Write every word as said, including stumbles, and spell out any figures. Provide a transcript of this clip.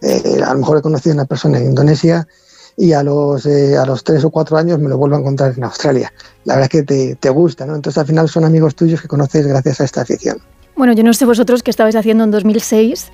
eh, a lo mejor he conocido a una persona en Indonesia y a los, eh, a los tres o cuatro años me lo vuelvo a encontrar en Australia. La verdad es que te, te gusta, ¿no? Entonces al final son amigos tuyos que conoces gracias a esta afición. Bueno, yo no sé vosotros qué estabais haciendo en dos mil seis,